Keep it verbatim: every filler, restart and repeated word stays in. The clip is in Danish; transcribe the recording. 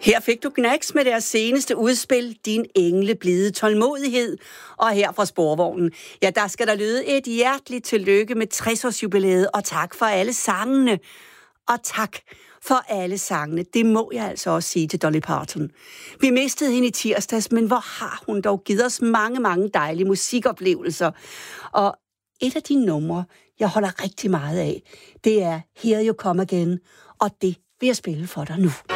Her fik du Knacks med deres seneste udspil, Din engle blide tålmodighed. Og her fra Sporvognen, ja, der skal der lyde et hjerteligt tillykke med tres-års jubilæet, og tak for alle sangene. Og tak for alle sangene. Det må jeg altså også sige til Dolly Parton. Vi mistede hende i tirsdags, men hvor har hun dog givet os mange, mange dejlige musikoplevelser. Og et af de numre, jeg holder rigtig meget af, det er Here You Come Again, og det vil jeg spille for dig nu.